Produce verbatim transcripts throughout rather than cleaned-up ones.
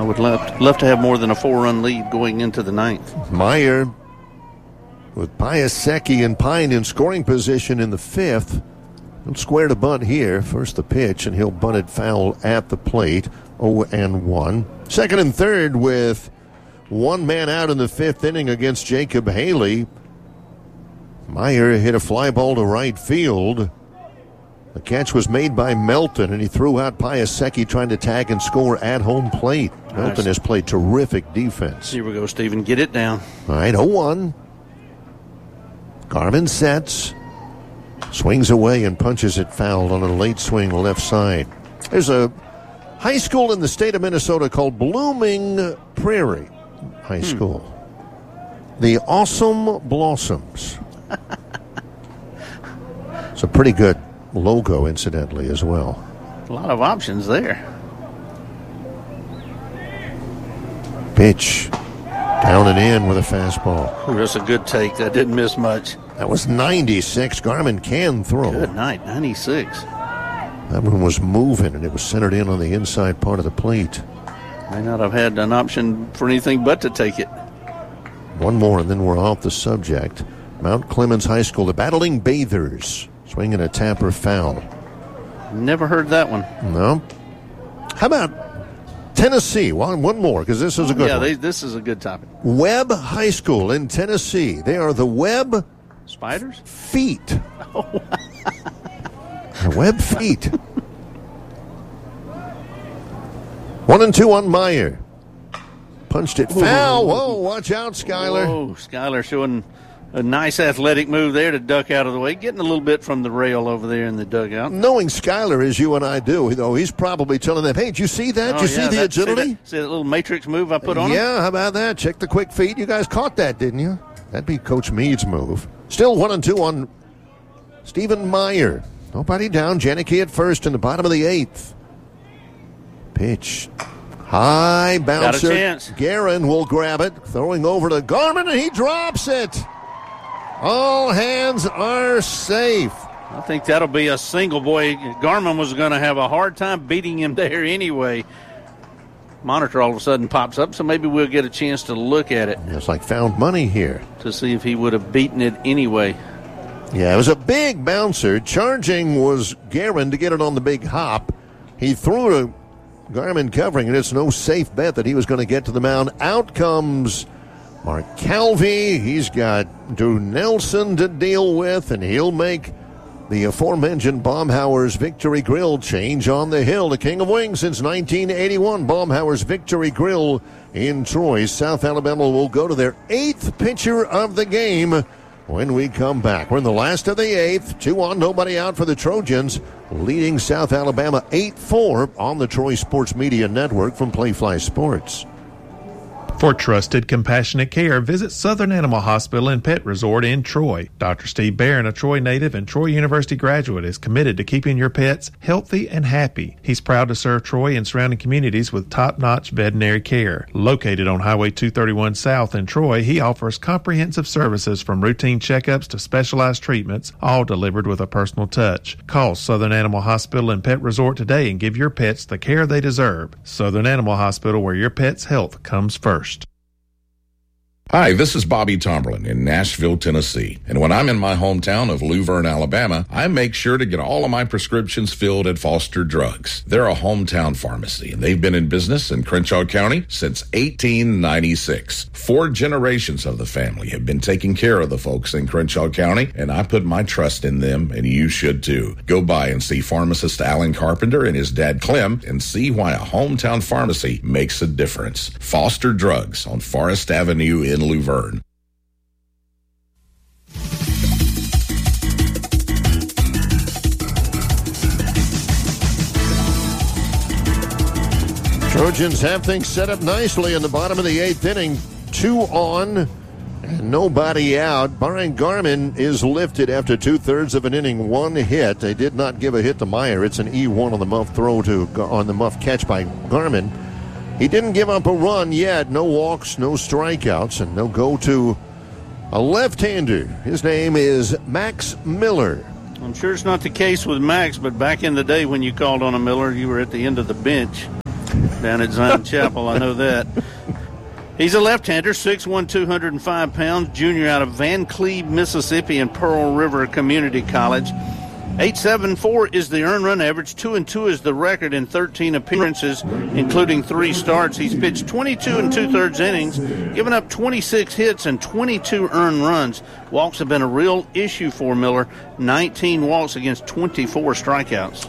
I would love, love to have more than a four-run lead going into the ninth. Meyer with Piasecki and Pine in scoring position in the fifth. He'll square to bunt here. First the pitch, and he'll bunt it foul at the plate. oh and one. Second and third with one man out in the fifth inning against Jacob Haley. Meyer hit a fly ball to right field. The catch was made by Melton, and he threw out Piasecki trying to tag and score at home plate. Nice. Melton has played terrific defense. Here we go, Stephen. Get it down. All right, oh one. Garmin sets. Swings away and punches it foul on a late swing left side. There's a high school in the state of Minnesota called Blooming Prairie High hmm. School. The Awesome Blossoms. It's a pretty good logo, incidentally, as well. A lot of options there. Pitch. Down and in with a fastball. Ooh, that's a good take. That didn't miss much. That was ninety-six. Garmin can throw. Good night, ninety-six. That one was moving, and it was centered in on the inside part of the plate. May not have had an option for anything but to take it. One more, and then we're off the subject. Mount Clemens High School, the Battling Bathers. Swinging a tapper foul. Never heard that one. No. How about Tennessee? One, one more, because this is a good yeah, one. Yeah, this is a good topic. Webb High School in Tennessee. They are the Webb Spiders? Feet. Oh. The Webb Feet. One and two on Meyer. Punched it foul. Whoa, watch out, Skyler. Whoa, Skyler showing a nice athletic move there to duck out of the way, getting a little bit from the rail over there in the dugout. Knowing Skyler as you and I do, though, he's probably telling them, hey, did you see that? Oh, did you yeah, see the that, agility? See that, see that little matrix move I put on yeah, him? Yeah, how about that? Check the quick feet. You guys caught that, didn't you? That'd be Coach Meade's move. Still one and two on Stephen Meyer. Nobody down. Janicki at first in the bottom of the eighth. Pitch. High bouncer. Got a chance. Guerin will grab it. Throwing over to Garmin, and he drops it. All hands are safe. I think that'll be a single. Boy, Garmin was going to have a hard time beating him there anyway. Monitor all of a sudden pops up, so maybe we'll get a chance to look at it. It's like found money here. To see if he would have beaten it anyway. Yeah, it was a big bouncer. Charging was Guerin to get it on the big hop. He threw to Garmin covering, and it's no safe bet that he was going to get to the mound. Out comes Mark Calvi. He's got Drew Nelson to deal with, and he'll make the aforementioned Baumhauer's Victory Grill change on the hill. The King of Wings since nineteen eighty-one. Baumhauer's Victory Grill in Troy. South Alabama will go to their eighth pitcher of the game when we come back. We're in the last of the eighth. Two on, nobody out for the Trojans, leading South Alabama eight four on the Troy Sports Media Network from Playfly Sports. For trusted, compassionate care, visit Southern Animal Hospital and Pet Resort in Troy. Doctor Steve Barron, a Troy native and Troy University graduate, is committed to keeping your pets healthy and happy. He's proud to serve Troy and surrounding communities with top-notch veterinary care. Located on Highway two thirty-one South in Troy, he offers comprehensive services from routine checkups to specialized treatments, all delivered with a personal touch. Call Southern Animal Hospital and Pet Resort today and give your pets the care they deserve. Southern Animal Hospital, where your pet's health comes first. Hi, this is Bobby Tomberlin in Nashville, Tennessee. And when I'm in my hometown of Luverne, Alabama, I make sure to get all of my prescriptions filled at Foster Drugs. They're a hometown pharmacy, and they've been in business in Crenshaw County since eighteen ninety-six. Four generations of the family have been taking care of the folks in Crenshaw County, and I put my trust in them, and you should too. Go by and see pharmacist Alan Carpenter and his dad Clem and see why a hometown pharmacy makes a difference. Foster Drugs on Forest Avenue in Luverne. Trojans have things set up nicely in the bottom of the eighth inning. Two on and nobody out. Brian Garmin is lifted after two-thirds of an inning, one hit. They did not give a hit to Meyer. It's an E one on the muff throw to on the muff catch by Garmin. He didn't give up a run yet. No walks, no strikeouts, and no go to a left-hander. His name is Max Miller. I'm sure it's not the case with Max, but back in the day when you called on a Miller, you were at the end of the bench. down at Zion Chapel. I know that. He's a left-hander, six one, two hundred five pounds, junior out of Van Cleve, Mississippi, and Pearl River Community College. eight seventy-four is the earned run average. Two and two is the record in thirteen appearances, including three starts. He's pitched twenty-two and two-thirds innings, given up twenty-six hits and twenty-two earned runs. Walks have been a real issue for Miller. nineteen walks against twenty-four strikeouts.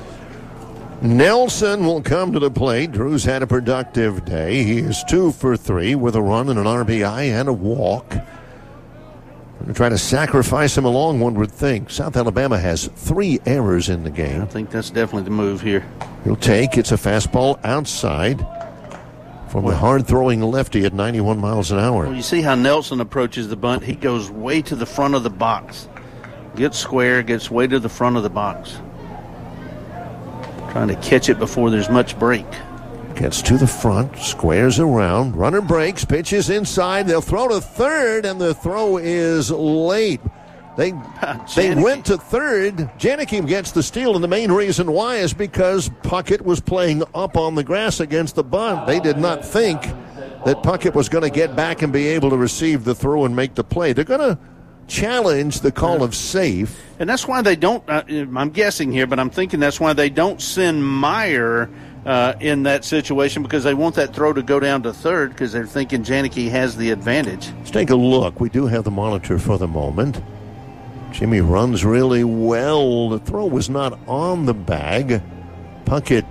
Nelson will come to the plate. Drew's had a productive day. He is two for three with a run and an R B I and a walk. Going to try to sacrifice him along, one would think. South Alabama has three errors in the game. I think that's definitely the move here. He'll take. It's a fastball outside from the hard-throwing lefty at ninety-one miles an hour. Well, you see how Nelson approaches the bunt. He goes way to the front of the box. Gets square, gets way to the front of the box. Trying to catch it before there's much break. Gets to the front, squares around, runner breaks, pitches inside. They'll throw to third, and the throw is late. They they went to third. Janicki gets the steal, and the main reason why is because Puckett was playing up on the grass against the bunt. They did not think that Puckett was going to get back and be able to receive the throw and make the play. They're going to challenge the call of safe. And that's why they don't, uh, I'm guessing here, but I'm thinking that's why they don't send Meyer uh, in that situation, because they want that throw to go down to third, because they're thinking Janicki has the advantage. Let's take a look. We do have the monitor for the moment. Jimmy runs really well. The throw was not on the bag. Puckett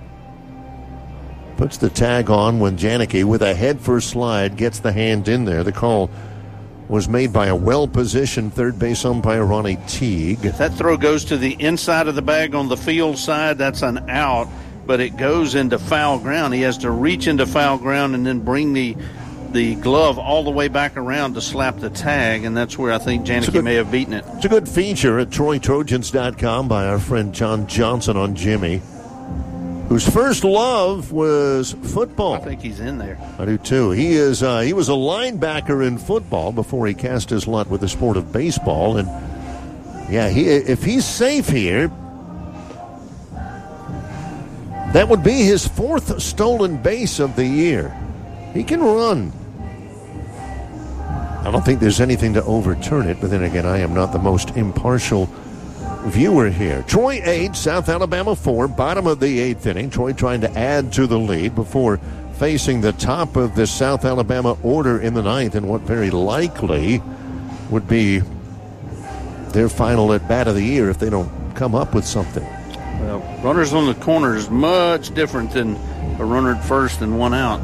puts the tag on when Janicki, with a head-first slide, gets the hand in there. The call was made by a well-positioned third base umpire, Ronnie Teague. If that throw goes to the inside of the bag on the field side, that's an out, but it goes into foul ground. He has to reach into foul ground and then bring the the glove all the way back around to slap the tag, and that's where I think Janicki may have beaten it. It's a good feature at Troy Trojans dot com by our friend John Johnson on Jimmy, whose first love was football. I think he's in there. I do too. He is. Uh, he was a linebacker in football before he cast his lot with the sport of baseball. And yeah, he, if he's safe here, that would be his fourth stolen base of the year. He can run. I don't think there's anything to overturn it, but then again, I am not the most impartial viewer here. Troy eight, South Alabama four, bottom of the eighth inning. Troy trying to add to the lead before facing the top of the South Alabama order in the ninth, and what very likely would be their final at bat of the year if they don't come up with something. Well, runners on the corner is much different than a runner at first and one out.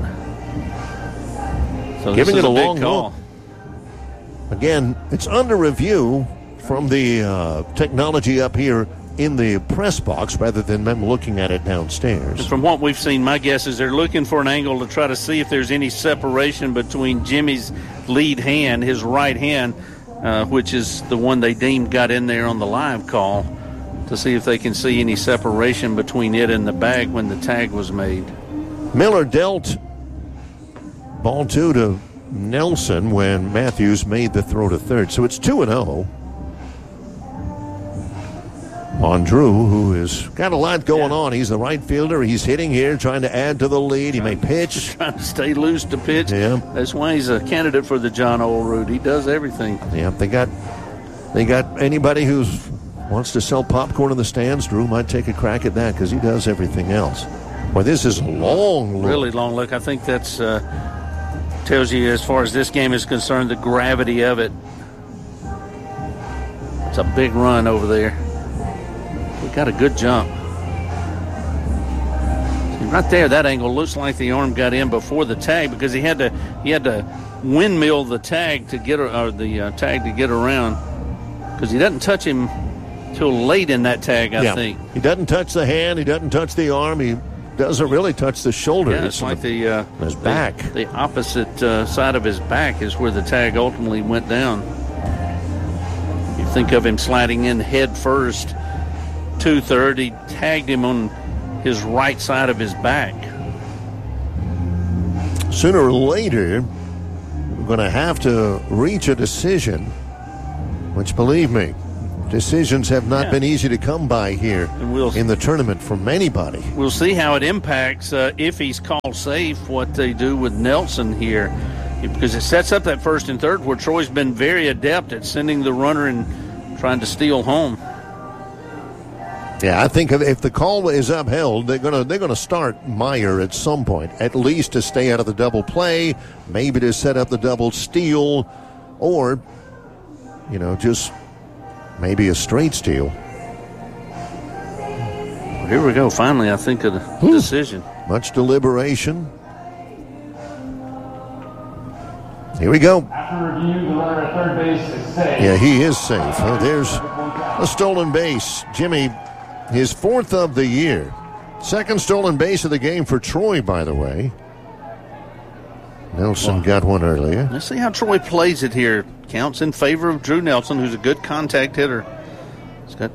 So giving it a, a long call. Look. Again, it's under review from the uh, technology up here in the press box rather than them looking at it downstairs. And from what we've seen, my guess is they're looking for an angle to try to see if there's any separation between Jimmy's lead hand, his right hand, uh, which is the one they deemed got in there on the live call, to see if they can see any separation between it and the bag when the tag was made. Miller dealt ball two to Nelson when Matthews made the throw to third. So it's two and oh. On Drew, who has got a lot going yeah. on. He's the right fielder. He's hitting here, trying to add to the lead. He may pitch. Trying to stay loose to pitch. Yeah. That's why he's a candidate for the John Olerud. He does everything. Yeah, they got they got anybody who wants to sell popcorn in the stands. Drew might take a crack at that because he does everything else. Well, this is a long look. Really long look. I think that's uh, tells you, as far as this game is concerned, the gravity of it. It's a big run over there. We got a good jump. See, right there, that angle looks like the arm got in before the tag, because he had to he had to windmill the tag to get or the uh, tag to get around, because he doesn't touch him till late in that tag. I yeah. think he doesn't touch the hand. He doesn't touch the arm. He doesn't really touch the shoulder. Yeah, it's, it's like the uh, his back. The, the opposite uh, side of his back is where the tag ultimately went down. You think of him sliding in head first. Two-third, he tagged him on his right side of his back. Sooner or later, we're going to have to reach a decision, which, believe me, decisions have not Yeah. been easy to come by here And we'll- in the tournament from anybody. We'll see how it impacts, uh, if he's called safe, what they do with Nelson here. Because it sets up that first and third where Troy's been very adept at sending the runner and trying to steal home. Yeah, I think if, if the call is upheld, they're gonna they're gonna start Meyer at some point, at least to stay out of the double play, maybe to set up the double steal, or you know just maybe a straight steal. Here we go. Finally, I think of the Ooh. decision. Much deliberation. Here we go. After review, the runner at third base is safe. Yeah, he is safe. Oh, there's a stolen base. Jimmy, his fourth of the year. Second stolen base of the game for Troy, by the way. Nelson Wow. got one earlier. Let's see how Troy plays it here. Counts in favor of Drew Nelson, who's a good contact hitter. He's got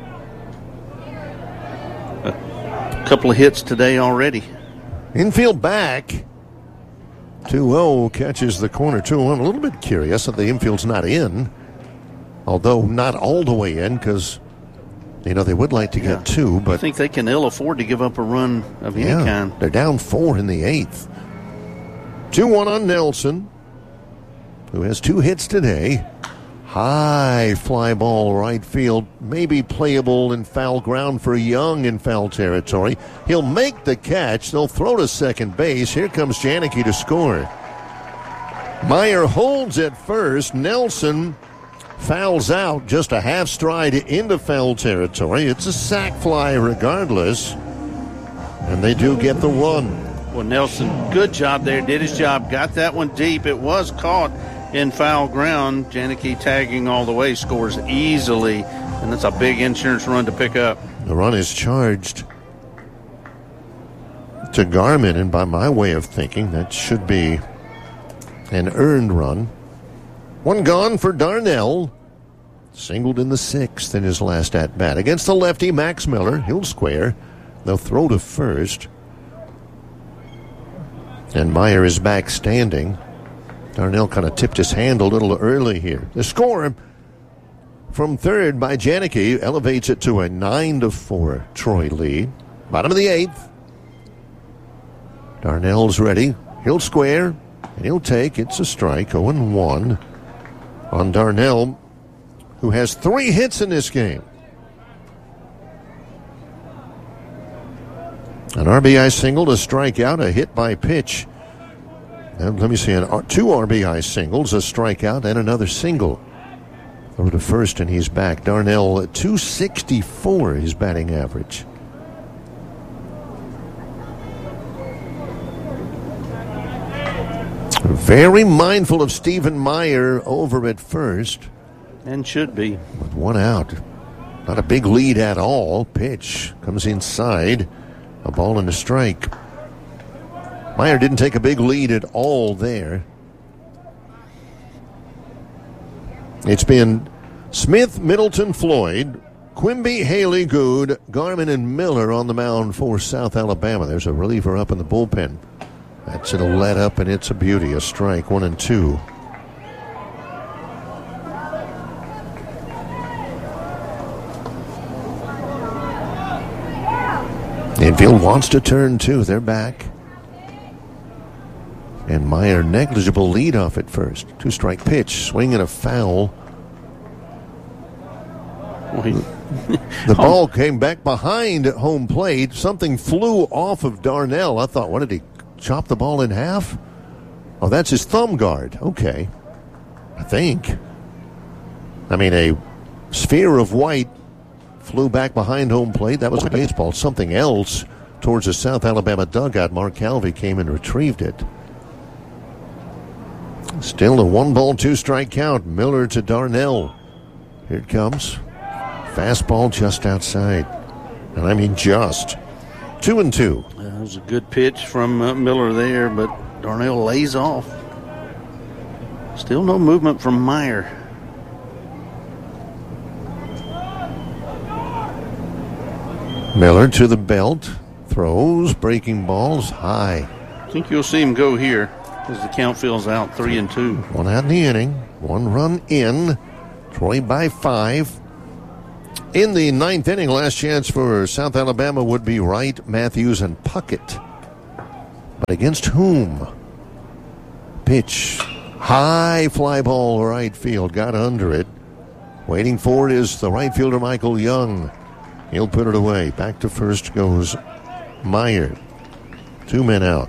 a couple of hits today already. Infield back. two oh catches the corner. two one. A little bit curious that the infield's not in. Although not all the way in because, you know, they would like to get Yeah. two. I But think they can ill afford to give up a run of any yeah, kind. they're down four in the eighth. two one on Nelson, who has two hits today. High fly ball right field, maybe playable in foul ground for Young in foul territory. He'll make the catch. They'll throw to second base. Here comes Janicki to score. Meyer holds at first. Nelson fouls out just a half stride into foul territory. It's a sac fly regardless. And they do get the run. Well, Nelson, good job there. Did his job. Got that one deep. It was caught in foul ground. Janicki tagging all the way, scores easily. And that's a big insurance run to pick up. The run is charged to Garmin, and by my way of thinking, that should be an earned run. One gone for Darnell. Singled in the sixth in his last at-bat. Against the lefty, Max Miller. He'll square. They'll throw to first. And Meyer is back standing. Darnell kind of tipped his hand a little early here. The score from third by Janicki elevates it to a nine to four Troy lead. Bottom of the eighth. Darnell's ready. He'll square, and he'll take. It's a strike. oh and one on Darnell, who has three hits in this game. An R B I single, a strikeout, a hit by pitch. And let me see, an, two R B I singles, a strikeout, and another single. Over to first, and he's back. Darnell, two sixty-four, his batting average. Very mindful of Stephen Meyer over at first. And should be. With one out. Not a big lead at all. Pitch comes inside. A ball and a strike. Meyer didn't take a big lead at all there. It's been Smith, Middleton, Floyd, Quimby, Haley, Good, Garmin, and Miller on the mound for South Alabama. There's a reliever up in the bullpen. That's it'll let up, and it's a beauty. A strike, one and two. The infield wants to turn, too. They're back. And Meyer, negligible leadoff at first. Two-strike pitch, swing and a foul. Well, he, The ball came back behind home plate. Something flew off of Darnell. I thought, what, did he chop the ball in half? Oh, that's his thumb guard. Okay. I think. I mean, a sphere of white flew back behind home plate. That was a baseball. Something else towards the South Alabama dugout. Mark Calvey came and retrieved it. Still a one-ball, two-strike count. Miller to Darnell. Here it comes. Fastball just outside. And I mean just. Two and two. that was a good pitch from uh, Miller there, but Darnell lays off. Still no movement from Meyer. Miller to the belt. Throws. Breaking balls high. I think you'll see him go here as the count fills out three and two. One out in the inning. One run in. Troy by five. In the ninth inning, last chance for South Alabama would be Wright, Matthews, and Puckett. But against whom? Pitch. High fly ball right field. Got under it. Waiting for it is the right fielder, Michael Young. He'll put it away. Back to first goes Meyer. Two men out.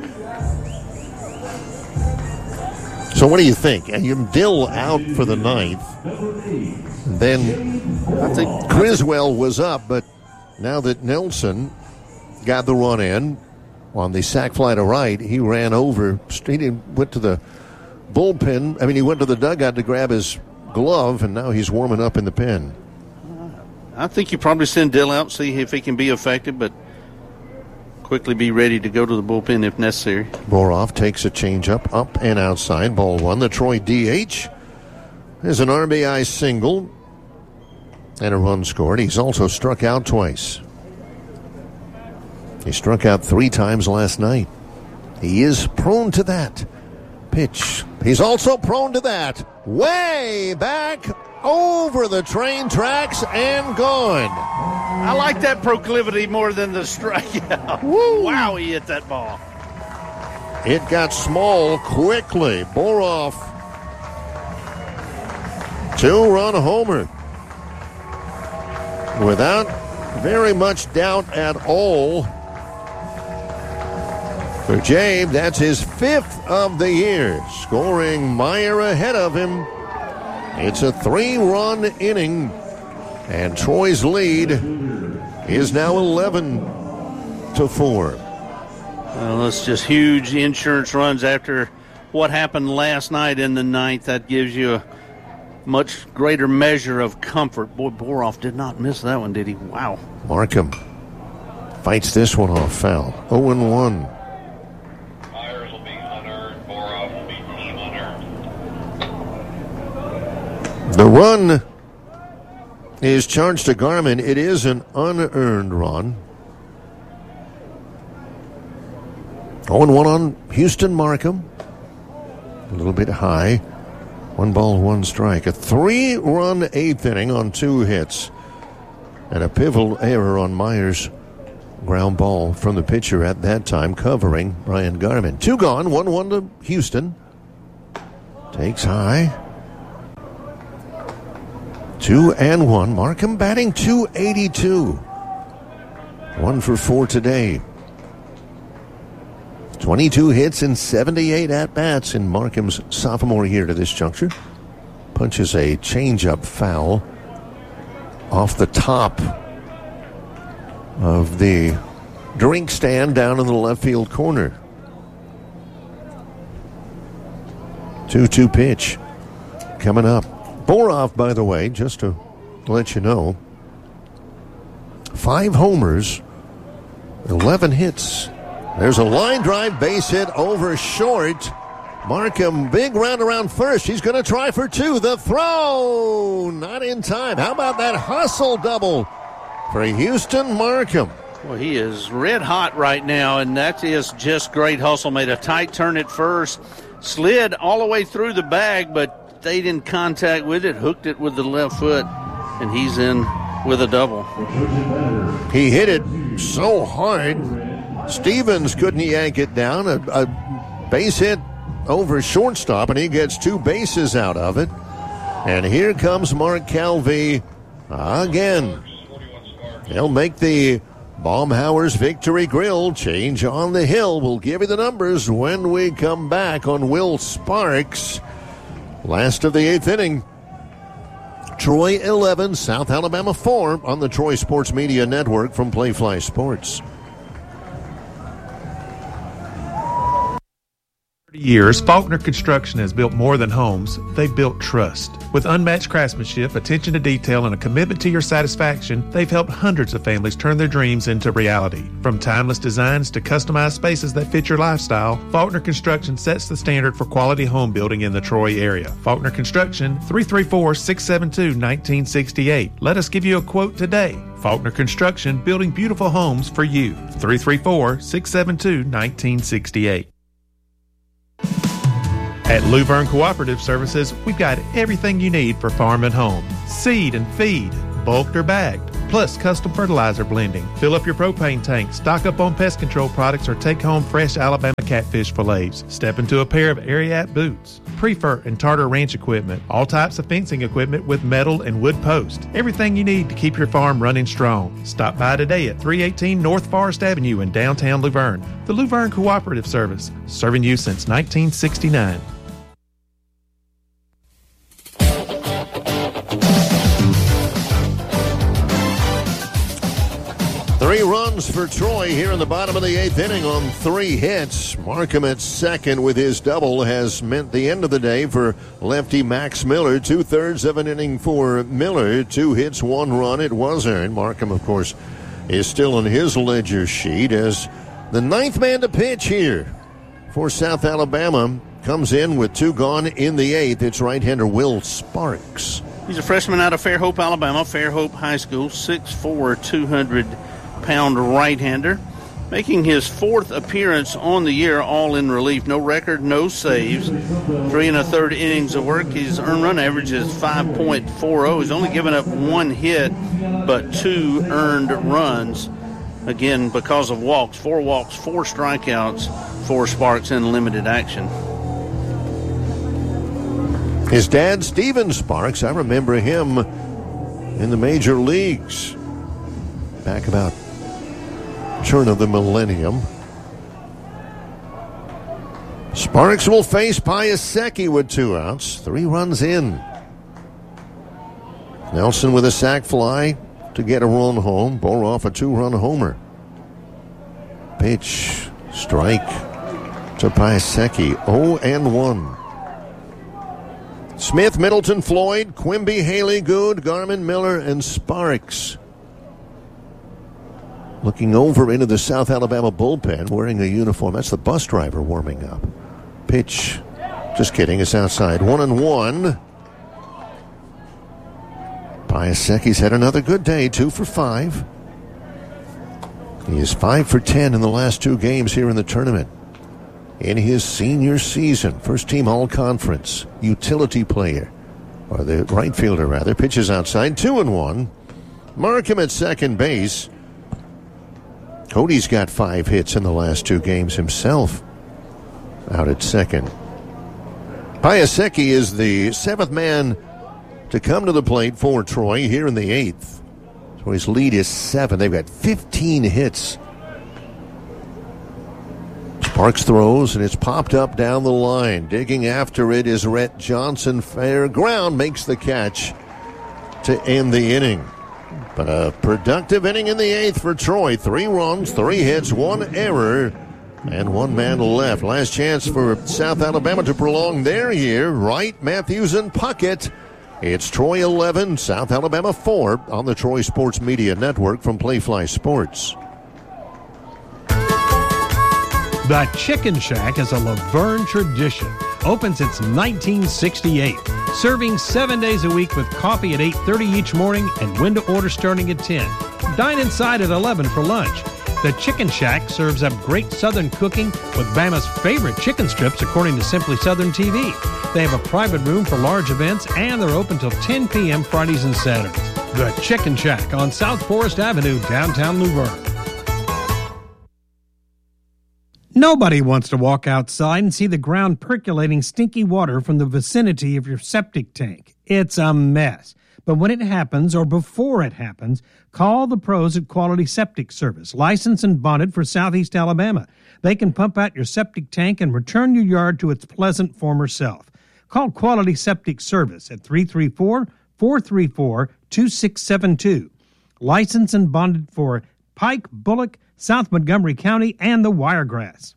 So what do you think? Dill out for the ninth. Then I think Criswell was up, but now that Nelson got the run in on the sac fly to right, he ran over, he went to the bullpen. I mean, he went to the dugout to grab his glove, and now he's warming up in the pen. I think you probably send Dill out, see if he can be effective, but quickly be ready to go to the bullpen if necessary. Boroff takes a changeup up and outside. Ball one. The Troy D H is an R B I single and a run scored. He's also struck out twice. He struck out three times last night. He is prone to that. Pitch. He's also prone to that. Way back over the train tracks and gone. I like that proclivity more than the strikeout. Woo. Wow, he hit that ball. It got small quickly. Boroff. Two-run homer. Without very much doubt at all. For Jabe, that's his fifth of the year. Scoring Meyer ahead of him. It's a three-run inning. And Troy's lead is now eleven to four. Well, it's just huge insurance runs after what happened last night in the ninth. That gives you a much greater measure of comfort. Boy, Boroff did not miss that one, did he? Wow. Markham fights this one off foul. oh and one. Myers will be unearned. Boroff will be team unearned. The run is charged to Garmin. It is an unearned run. oh and one on Houston Markham. A little bit high. One ball, one strike. A three-run eighth inning on two hits. And a pivotal error on Myers' ground ball from the pitcher at that time, covering Brian Garmin. Two gone, one one to Houston. Takes high. Two and one. Markham batting two eighty-two. One for four today. twenty-two hits and seventy-eight at-bats in Markham's sophomore year to this juncture. Punches a changeup foul off the top of the drink stand down in the left field corner. two two pitch coming up. Boroff, by the way, just to let you know, five homers, eleven hits. There's a line drive, base hit over short. Markham, big round around first. He's going to try for two. The throw, not in time. How about that hustle double for Houston Markham? Well, he is red hot right now, and that is just great hustle. Made a tight turn at first, slid all the way through the bag, but stayed in contact with it, hooked it with the left foot, and he's in with a double. He hit it so hard, Stevens couldn't yank it down. A, a base hit over shortstop, and he gets two bases out of it. And here comes Mark Calvi again. He'll make the Baumhauer's Victory Grill change on the hill. We'll give you the numbers when we come back on Will Sparks. Last of the eighth inning. Troy eleven, South Alabama four on the Troy Sports Media Network from Playfly Sports. Years, Faulkner Construction has built more than homes. They've built trust. With unmatched craftsmanship, attention to detail, and a commitment to your satisfaction, they've helped hundreds of families turn their dreams into reality. From timeless designs to customized spaces that fit your lifestyle, Faulkner Construction sets the standard for quality home building in the Troy area. Faulkner Construction, three three four, six seven two, one nine six eight. Let us give you a quote today. Faulkner Construction, building beautiful homes for you. three three four, six seven two, one nine six eight. At Luverne Cooperative Services, we've got everything you need for farm and home. Seed and feed, bulked or bagged, plus custom fertilizer blending. Fill up your propane tank, stock up on pest control products, or take home fresh Alabama catfish fillets. Step into a pair of Ariat boots, Prefer and Tartar Ranch equipment, all types of fencing equipment with metal and wood posts. Everything you need to keep your farm running strong. Stop by today at three eighteen North Forest Avenue in downtown Luverne. The Luverne Cooperative Service, serving you since nineteen sixty-nine. Three runs for Troy here in the bottom of the eighth inning on three hits. Markham at second with his double has meant the end of the day for lefty Max Miller. Two-thirds of an inning for Miller. Two hits, one run. It was earned. Markham, of course, is still on his ledger sheet as the ninth man to pitch here for South Alabama. Comes in with two gone in the eighth. It's right-hander Will Sparks. He's a freshman out of Fairhope, Alabama, Fairhope High School, six foot four, two hundred pound right-hander, making his fourth appearance on the year, all in relief. No record, no saves, three and a third innings of work. His earned run average is five point four oh. He's only given up one hit, but two earned runs. Again, because of walks, four walks, four strikeouts for Sparks in limited action. His dad, Steven Sparks, I remember him in the major leagues back about turn of the millennium. Sparks will face Piasecki with two outs. Three runs in. Nelson with a sac fly to get a run home. Boroff a two-run homer. Pitch, strike to Piasecki. oh and one. Smith, Middleton, Floyd, Quimby, Haley, Good, Garmin, Miller, and Sparks looking over into the South Alabama bullpen wearing a uniform. That's the bus driver warming up. Pitch. Just kidding. It's outside. One and one. Piasecki's had another good day. Two for five. He is five for ten in the last two games here in the tournament. In his senior season, first team all-conference, utility player, or the right fielder rather, pitches outside, two and one. Markham at second base. Cody's got five hits in the last two games himself, out at second. Piasecki is the seventh man to come to the plate for Troy here in the eighth. Troy's lead is seven. They've got fifteen hits. Sparks throws, and it's popped up down the line. Digging after it is Rhett Johnson. Fair ground, makes the catch to end the inning. But a productive inning in the eighth for Troy. Three runs, three hits, one error, and one man left. Last chance for South Alabama to prolong their year. Wright, Matthews, and Puckett. It's Troy eleven, South Alabama four on the Troy Sports Media Network from Playfly Sports. The Chicken Shack is a Laverne tradition. Opens since nineteen sixty-eight. Serving seven days a week with coffee at eight thirty each morning and window order starting at ten. Dine inside at eleven for lunch. The Chicken Shack serves up great Southern cooking with Bama's favorite chicken strips according to Simply Southern T V. They have a private room for large events and they're open till ten p.m. Fridays and Saturdays. The Chicken Shack on South Forest Avenue, downtown Luverne. Nobody wants to walk outside and see the ground percolating stinky water from the vicinity of your septic tank. It's a mess. But when it happens, or before it happens, call the pros at Quality Septic Service, licensed and bonded for Southeast Alabama. They can pump out your septic tank and return your yard to its pleasant former self. Call Quality Septic Service at three three four, four three four, two six seven two. Licensed and bonded for Pike, Bullock, South Montgomery County, and the Wiregrass.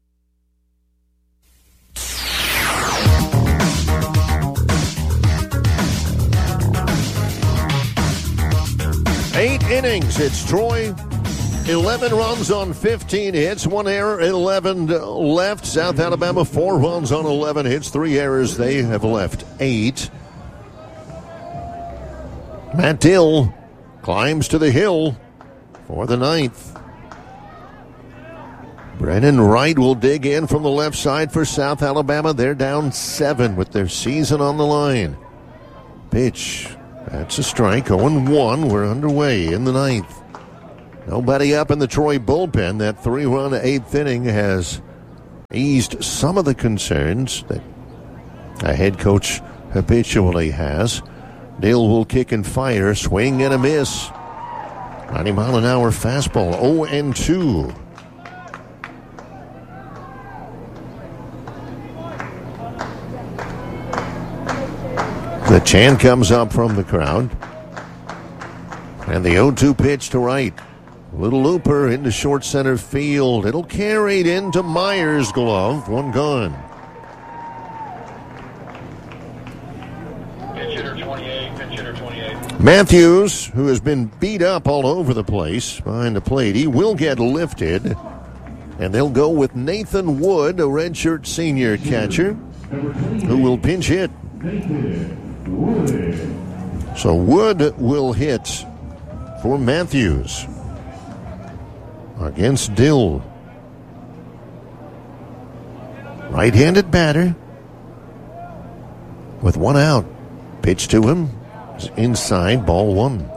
Eight innings. It's Troy. eleven runs on fifteen hits. One error, eleven left. South Alabama, four runs on eleven hits. Three errors. They have left eight. Matt Dill climbs to the hill for the ninth. Brennan Wright will dig in from the left side for South Alabama. They're down seven with their season on the line. Pitch That's a strike. oh and one. We're underway in the ninth. Nobody up in the Troy bullpen. That three-run eighth inning has eased some of the concerns that a head coach habitually has. Dill will kick and fire. Swing and a miss. ninety mile an hour fastball. oh and two. The chant comes up from the crowd. And the oh two pitch to right. Little looper into short center field. It'll carry it into Myers' glove. One gone. Pitch hitter twenty-eight, pitch hitter twenty-eight. Matthews, who has been beat up all over the place behind the plate, he will get lifted. And they'll go with Nathan Wood, a redshirt senior catcher, who will pinch hit. So Wood will hit for Matthews against Dill. Right-handed batter with one out. Pitch to him. It's inside, ball one.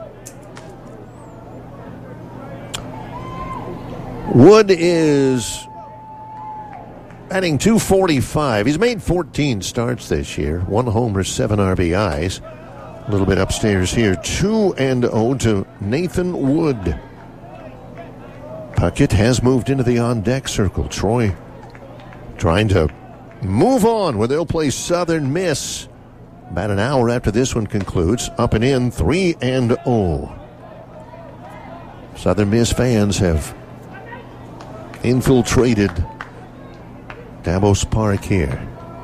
Wood is batting two forty-five. He's made fourteen starts this year. One homer, seven R B Is. A little bit upstairs here. two and oh to Nathan Wood. Puckett has moved into the on-deck circle. Troy trying to move on where they'll play Southern Miss. About an hour after this one concludes. Up and in, three and oh. Southern Miss fans have infiltrated Davos Park here.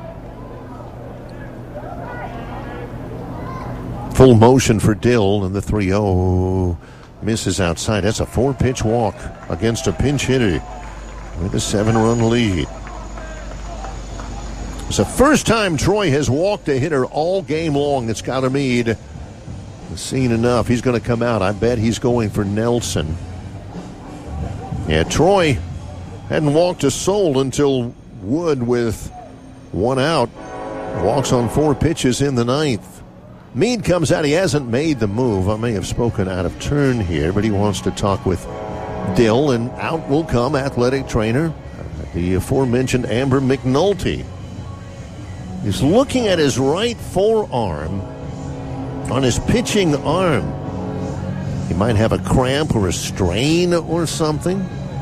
Full motion for Dill, and the three oh misses outside. That's a four-pitch walk against a pinch hitter with a seven-run lead. It's the first time Troy has walked a hitter all game long. It's got to Mead. Has seen enough. He's going to come out. I bet he's going for Nelson. Yeah, Troy hadn't walked a soul until Wood, with one out, walks on four pitches in the ninth. Mead comes out. He hasn't made the move. I may have spoken out of turn here, but he wants to talk with Dill, and out will come athletic trainer, the aforementioned Amber McNulty. He's looking at his right forearm on his pitching arm. He might have a cramp or a strain or something.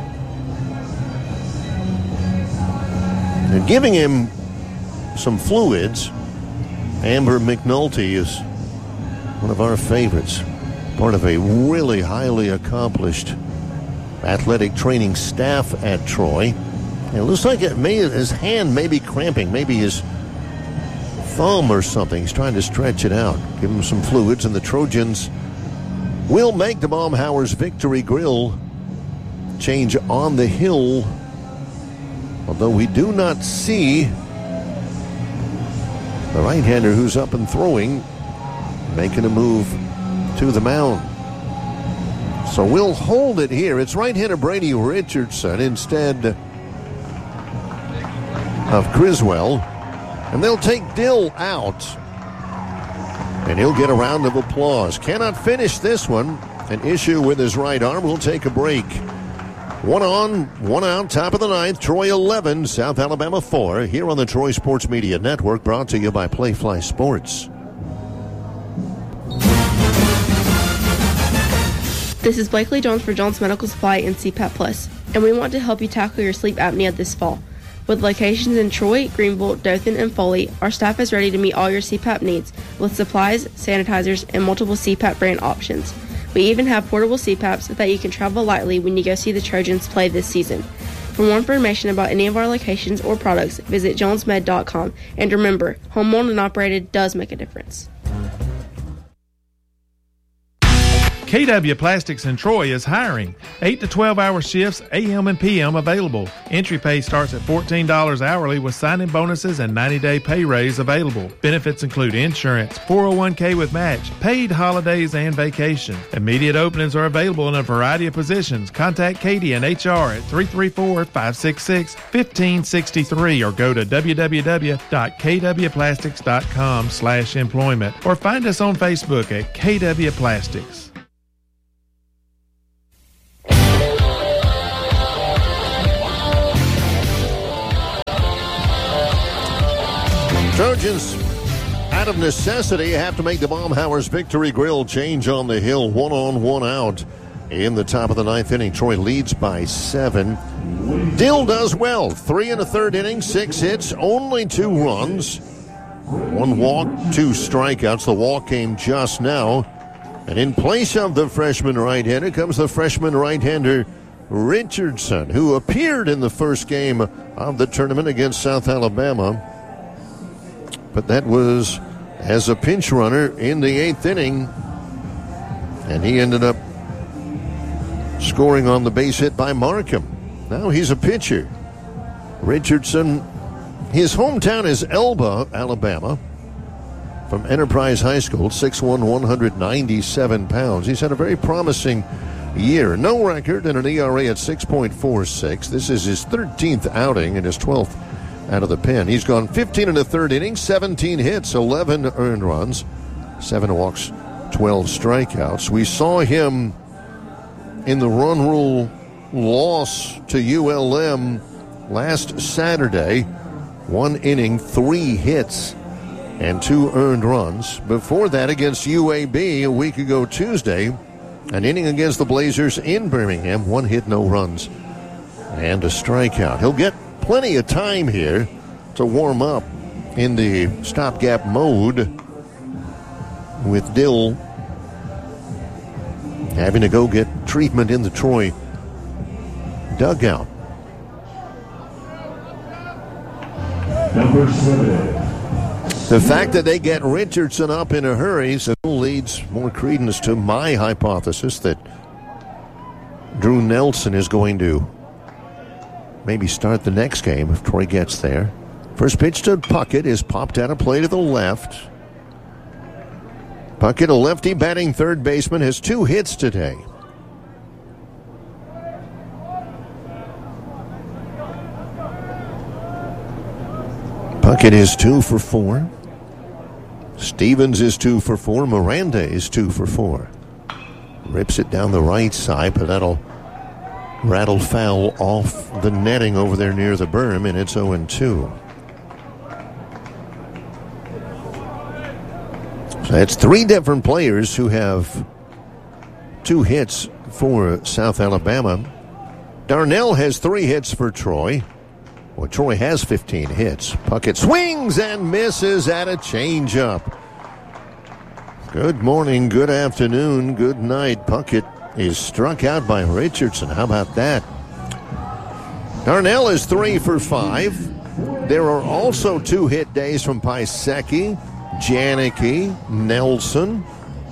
They're giving him some fluids. Amber McNulty is one of our favorites, part of a really highly accomplished athletic training staff at Troy. And it looks like it may, his hand may be cramping, maybe his thumb or something. He's trying to stretch it out. Give him some fluids, and the Trojans will make the Baumhauer's Victory Grill change on the hill. Although we do not see the right-hander who's up and throwing making a move to the mound. So we'll hold it here. It's right-hander Brady Richardson instead of Criswell. And they'll take Dill out. And he'll get a round of applause. Cannot finish this one. An issue with his right arm. We'll take a break. One on, one out, top of the ninth. Troy eleven, South Alabama four. Here on the Troy Sports Media Network, brought to you by Playfly Sports. This is Blakely Jones for Jones Medical Supply and C PAP Plus, and we want to help you tackle your sleep apnea this fall. With locations in Troy, Greenville, Dothan, and Foley, our staff is ready to meet all your C PAP needs with supplies, sanitizers, and multiple C PAP brand options. We even have portable C PAPs that you can travel lightly when you go see the Trojans play this season. For more information about any of our locations or products, visit jones med dot com. And remember, home owned and operated does make a difference. K W Plastics in Troy is hiring. eight to twelve hour shifts, A M and P M available. Entry pay starts at fourteen dollars hourly with sign-in bonuses and ninety day pay raise available. Benefits include insurance, four oh one k with match, paid holidays, and vacation. Immediate openings are available in a variety of positions. Contact Katie and H R at three three four, five six six, one five six three or go to w w w dot k w plastics dot com slash employment or find us on Facebook at K W Plastics. Trojans, out of necessity, have to make the Baumhauer's Victory Grill change on the hill. One on, one out. In the top of the ninth inning, Troy leads by seven. Dill does well. Three in the third inning, six hits, only two runs. One walk, two strikeouts. The walk came just now. And in place of the freshman right-hander comes the freshman right-hander Richardson, who appeared in the first game of the tournament against South Alabama. But that was as a pinch runner in the eighth inning. And he ended up scoring on the base hit by Markham. Now he's a pitcher. Richardson, his hometown is Elba, Alabama. From Enterprise High School, six one, one hundred ninety-seven pounds. He's had a very promising year. No record and an E R A at six point four six. This is his thirteenth outing and his twelfth out of the pen. He's gone fifteen in the third inning, seventeen hits, eleven earned runs, seven walks, twelve strikeouts. We saw him in the run rule loss to U L M last Saturday. One inning, three hits, and two earned runs. Before that, against U A B a week ago Tuesday, an inning against the Blazers in Birmingham, one hit, no runs, and a strikeout. He'll get plenty of time here to warm up in the stopgap mode, with Dill having to go get treatment in the Troy dugout. Number seven. The fact that they get Richardson up in a hurry so leads more credence to my hypothesis that Drew Nelson is going to maybe start the next game if Troy gets there. First pitch to Puckett is popped out of play to the left. Puckett, a lefty batting third baseman, has two hits today. Puckett is two for four. Stevens is two for four. Miranda is two for four. Rips it down the right side, but that'll rattle foul off the netting over there near the berm, and it's oh and two. So that's three different players who have two hits for South Alabama. Darnell has three hits for Troy. Well, Troy has fifteen hits. Puckett swings and misses at a changeup. Good morning, good afternoon, good night. Puckett is struck out by Richardson. How about that? Darnell is three for five. There are also two hit days from Piasecki, Janicki, Nelson.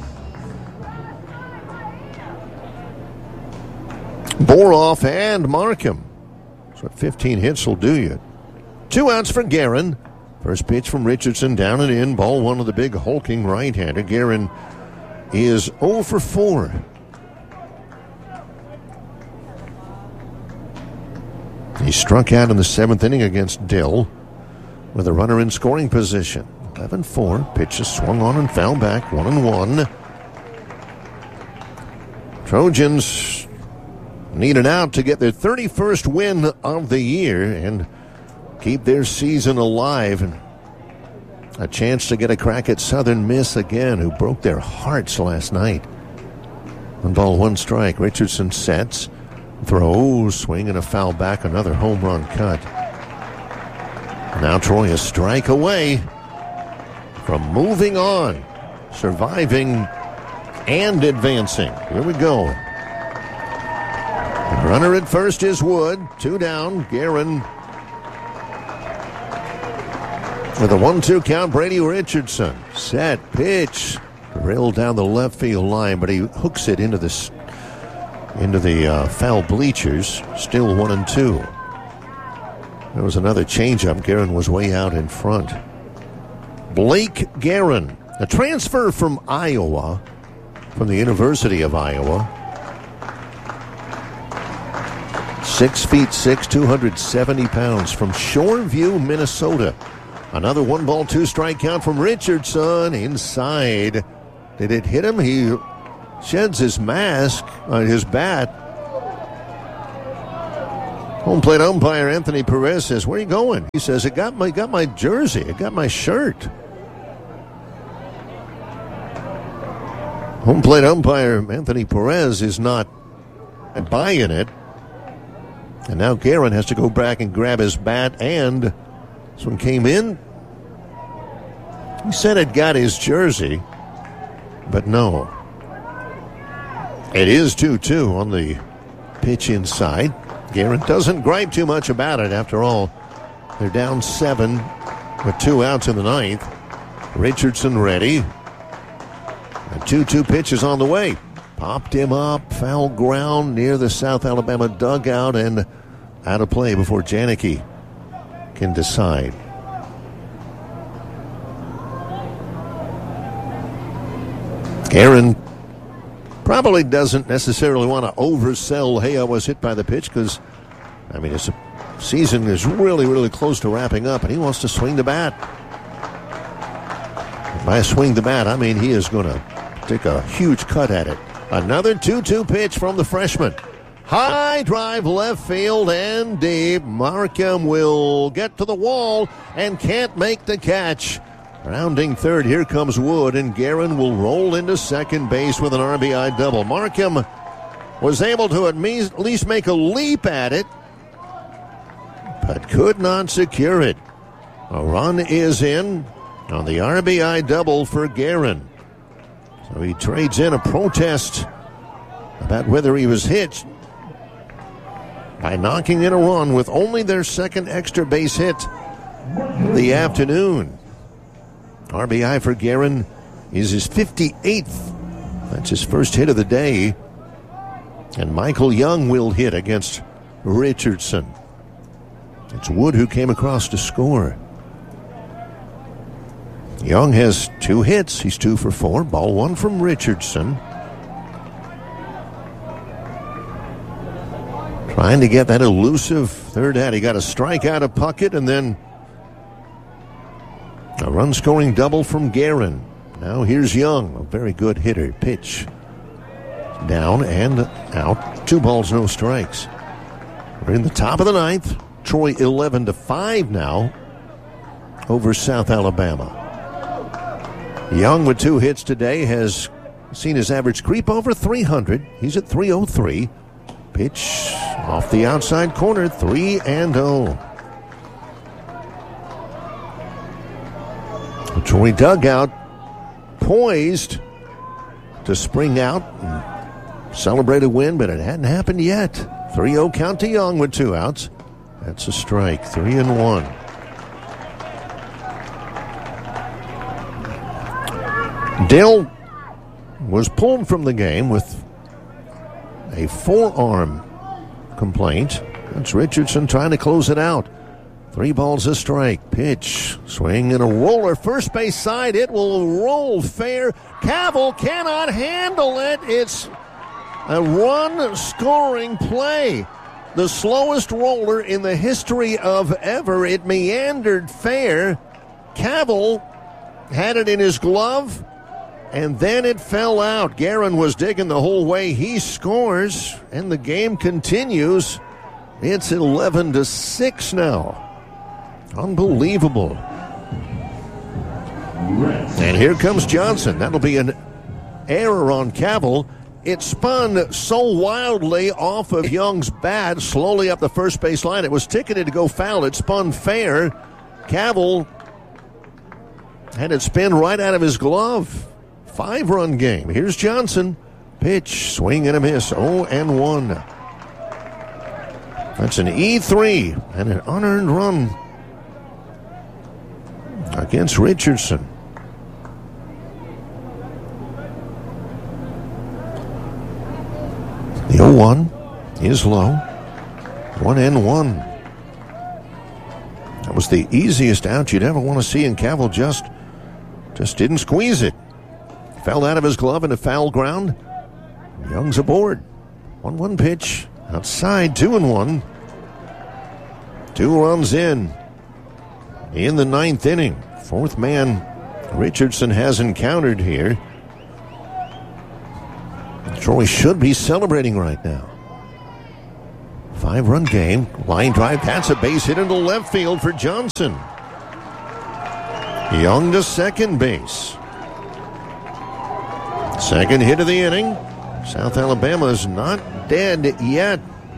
Boroff and Markham. So fifteen hits will do you. Two outs for Guerin. First pitch from Richardson, down and in. Ball one of the big hulking right-hander. Guerin is oh for four. He struck out in the seventh inning against Dill with a runner in scoring position. eleven four. Pitch is swung on and foul back. One and one. Trojans need an out to get their thirty-first win of the year and keep their season alive. And a chance to get a crack at Southern Miss again, who broke their hearts last night. One ball, one strike. Richardson sets. Throw, swing, and a foul back. Another home run cut. Now Troy a strike away from moving on, surviving, and advancing. Here we go. The runner at first is Wood. Two down. Guerin with a one two count. Brady Richardson. Set, pitch, Drilled down the left field line, but he hooks it into this into the uh, foul bleachers. Still one and two. There was another changeup. Guerin was way out in front. Blake Guerin, a transfer from Iowa, from the University of Iowa. Six feet six, two hundred seventy pounds, from Shoreview, Minnesota. Another one ball, two strike count from Richardson inside. Did it hit him? He sheds his mask on his bat. Home plate umpire Anthony Perez says, "Where are you going?" He says, "It got my got my jersey. It got my shirt." Home plate umpire Anthony Perez is not buying it. And now Guerin has to go back and grab his bat, and this one came in. He said it got his jersey, but no. It is two two on the pitch inside. Guerin doesn't gripe too much about it. After all, they're down seven with two outs in the ninth. Richardson ready. A two two pitch is on the way. Popped him up, foul ground near the South Alabama dugout, and out of play before Janicki can decide. Guerin probably doesn't necessarily want to oversell, hey, I was hit by the pitch, because, I mean, his season is really, really close to wrapping up, and he wants to swing the bat. By swing the bat, I mean he is going to take a huge cut at it. Another two two pitch from the freshman. High drive left field and deep. Markham will get to the wall and can't make the catch. Rounding third, here comes Wood, and Guerin will roll into second base with an R B I double. Markham was able to at least make a leap at it, but could not secure it. A run is in on the R B I double for Guerin. So he trades in a protest about whether he was hit by knocking in a run with only their second extra base hit of the afternoon. R B I for Guerin is his fifty-eighth. That's his first hit of the day. And Michael Young will hit against Richardson. It's Wood who came across to score. Young has two hits. He's two for four. Ball one from Richardson. Trying to get that elusive third out. He got a strikeout of Puckett, and then a run-scoring double from Guerin. Now here's Young, a very good hitter. Pitch down and out. Two balls, no strikes. We're in the top of the ninth. Troy eleven to five now over South Alabama. Young with two hits today has seen his average creep over three hundred. He's at three oh three. Pitch off the outside corner, three and oh. The Troy dugout poised to spring out and celebrate a win, but it hadn't happened yet. three oh count to Young with two outs. That's a strike, three and one. Dale was pulled from the game with a forearm complaint. That's Richardson trying to close it out. Three balls a strike. Pitch. Swing and a roller. First base side. It will roll fair. Cavill cannot handle it. It's a run-scoring play. The slowest roller in the history of ever. It meandered fair. Cavill had it in his glove, and then it fell out. Guerin was digging the whole way. He scores, and the game continues. It's eleven to six now. Unbelievable. And here comes Johnson. That'll be an error on Cavill. It spun so wildly off of Young's bat, slowly up the first base line. It was ticketed to go foul. It spun fair. Cavill had it spin right out of his glove. Five-run game. Here's Johnson. Pitch, swing and a miss. oh and one. That's an E three and an unearned run against Richardson. oh one is low. One and one. That was the easiest out you'd ever want to see, and Cavill just, just didn't squeeze it. Fell out of his glove into foul ground. Young's aboard. one one pitch. Outside, two and one. Two runs in. In the ninth inning. Fourth man Richardson has encountered here. Troy should be celebrating right now. Five-run game. Line drive. That's a base hit into left field for Johnson. Young to second base. Second hit of the inning. South Alabama's not dead yet.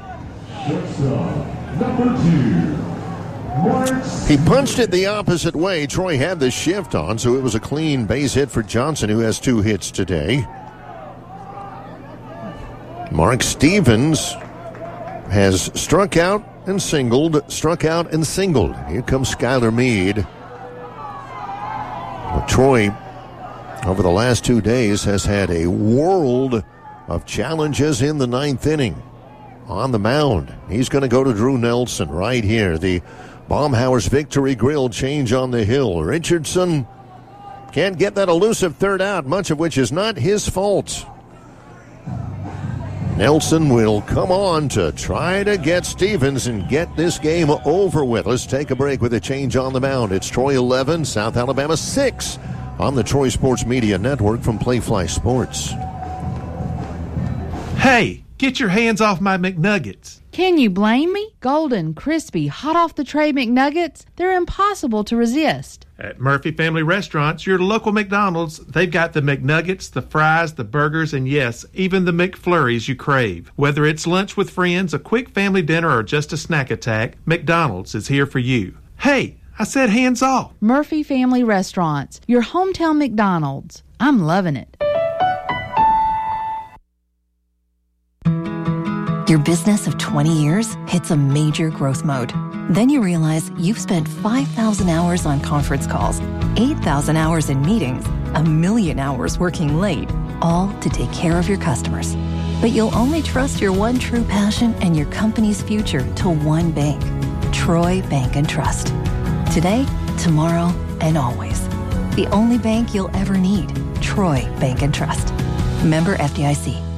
Number two, Mark. He punched it the opposite way. Troy had the shift on, so it was a clean base hit for Johnson, who has two hits today. Mark Stevens has struck out and singled, struck out and singled. Here comes Skylar Meade. Well, Troy, over the last two days, has had a world of challenges in the ninth inning. On the mound, he's going to go to Drew Nelson right here. The Baumhauer's Victory Grill change on the hill. Richardson can't get that elusive third out, much of which is not his fault. Nelson will come on to try to get Stevens and get this game over with. Let's take a break with a change on the mound. It's Troy eleven, South Alabama six on the Troy Sports Media Network from Playfly Sports. Hey, get your hands off my McNuggets. Can you blame me? Golden, crispy, hot off the tray McNuggets, they're impossible to resist. At Murphy Family Restaurants, your local McDonald's, they've got the McNuggets, the fries, the burgers, and yes, even the McFlurries you crave. Whether it's lunch with friends, a quick family dinner, or just a snack attack, McDonald's is here for you. Hey, I said hands off. Murphy Family Restaurants, your hometown McDonald's. I'm loving it. Your business of twenty years hits a major growth mode. Then you realize you've spent five thousand hours on conference calls, eight thousand hours in meetings, a million hours working late, all to take care of your customers. But you'll only trust your one true passion and your company's future to one bank, Troy Bank and Trust. Today, tomorrow, and always. The only bank you'll ever need, Troy Bank and Trust. Member F D I C.